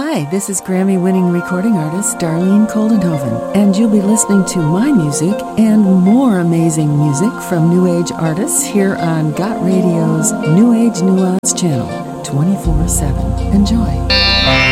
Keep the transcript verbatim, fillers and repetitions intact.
Hi, this is Grammy-winning recording artist Darlene Koldenhoven, and you'll be listening to my music and more amazing music from New Age artists here on Got Radio's New Age Nuance channel, twenty-four seven. Enjoy.